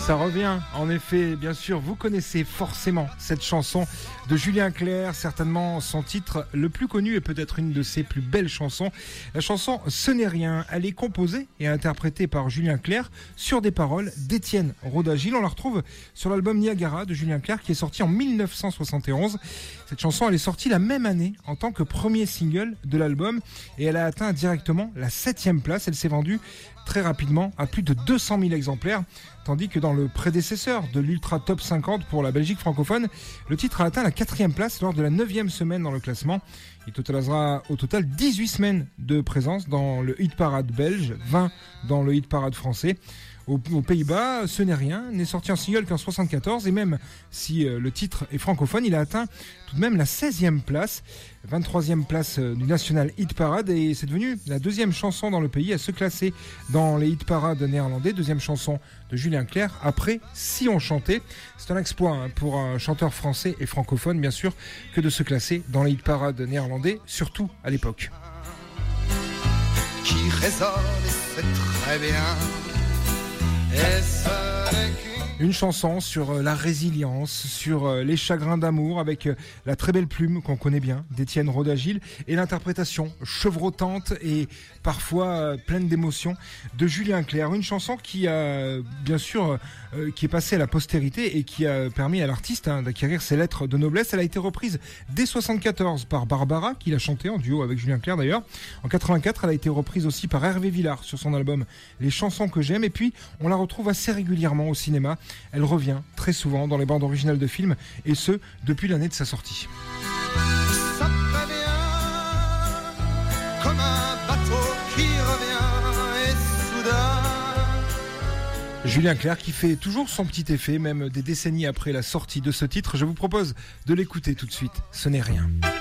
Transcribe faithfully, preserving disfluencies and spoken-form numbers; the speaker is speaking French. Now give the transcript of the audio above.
Ça revient, en effet, bien sûr, vous connaissez forcément cette chanson de Julien Clerc, certainement son titre le plus connu et peut-être une de ses plus belles chansons. La chanson Ce n'est rien, elle est composée et interprétée par Julien Clerc sur des paroles d'Étienne Rodagil. On la retrouve sur l'album Niagara de Julien Clerc qui est sorti en dix-neuf cent soixante et onze. Cette chanson, elle est sortie la même année en tant que premier single de l'album et elle a atteint directement la septième place. Elle s'est vendue très rapidement à plus de deux cent mille exemplaires, tandis que dans le prédécesseur de l'Ultra Top cinquante pour la Belgique francophone, le titre a atteint la quatrième place lors de la neuvième semaine dans le classement. Il totalisera au total dix-huit semaines de présence dans le hit parade belge, vingt dans le hit parade français. Aux, aux Pays-Bas, Ce n'est rien n'est sorti en single qu'en soixante-quatorze et même si euh, le titre est francophone, il a atteint tout de même la seizième place, vingt-troisième place euh, du National Hit Parade et c'est devenu la deuxième chanson dans le pays à se classer dans les hit parades néerlandais, deuxième chanson de Julien Clerc après Si on chantait. C'est un exploit hein, pour un chanteur français et francophone bien sûr que de se classer dans les hit parades néerlandais, surtout à l'époque. Qui résonne et c'est très bien. Une chanson sur la résilience, sur les chagrins d'amour avec la très belle plume qu'on connaît bien d'Étienne Rodagil et l'interprétation chevrotante et parfois pleine d'émotion de Julien Clerc. Une chanson qui a bien sûr euh, qui est passée à la postérité et qui a permis à l'artiste hein, d'acquérir ses lettres de noblesse. Elle a été reprise dès soixante-quatorze par Barbara qui l'a chantée en duo avec Julien Clerc d'ailleurs. En quatre-vingt-quatre, elle a été reprise aussi par Hervé Villard sur son album Les chansons que j'aime et puis on la retrouve assez régulièrement au cinéma. Elle revient très souvent dans les bandes originales de films, et ce, depuis l'année de sa sortie. Ça prévient comme un bateau qui revient et soudain. Julien Clerc qui fait toujours son petit effet, même des décennies après la sortie de ce titre. Je vous propose de l'écouter tout de suite. Ce n'est rien.